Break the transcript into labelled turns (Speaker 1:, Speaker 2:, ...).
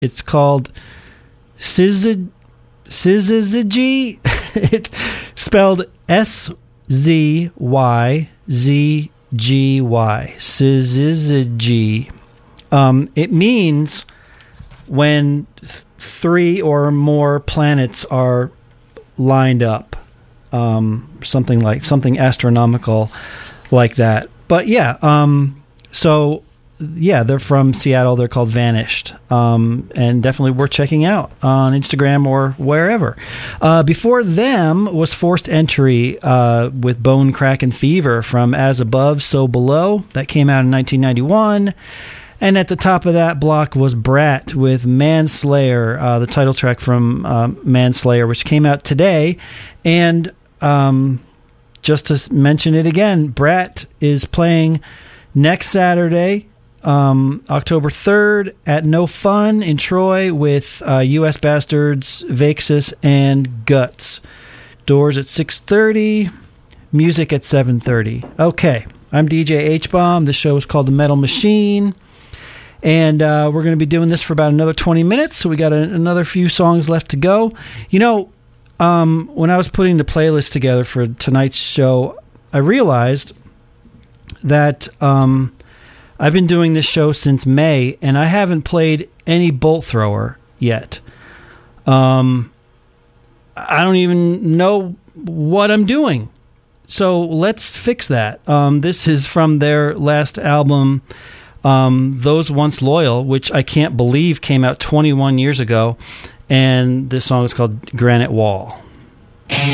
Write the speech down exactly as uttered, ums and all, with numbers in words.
Speaker 1: It's called Syzygy. Syzygy. It's spelled S Z Y Z G Y. Syzygy. Um, it means when th- three or more planets are lined up. Um, something like something astronomical like that. But yeah, um, so yeah, they're from Seattle. They're called Vanished, um, and definitely worth checking out on Instagram or wherever. Uh, before them was Forced Entry uh, with Bone Crack and Fever from As Above, So Below. That came out in nineteen ninety-one. And at the top of that block was Brat with Manslayer, uh, the title track from uh, Manslayer, which came out today. And um, just to mention it again, Brat is playing next Saturday, um, October third, at No Fun in Troy with uh, U S Bastards, Vaxis, and Guts. Doors at six thirty, music at seven thirty. Okay, I'm D J H-Bomb. The show is called The Metal Machine. And uh, we're going to be doing this for about another twenty minutes, so we got a, another few songs left to go. You know, um, when I was putting the playlist together for tonight's show, I realized that um, I've been doing this show since May, and I haven't played any Bolt Thrower yet. Um, I don't even know what I'm doing. So let's fix that. Um, this is from their last album, Um, Those Once Loyal, which I can't believe came out twenty-one years ago, and this song is called Granite Wall.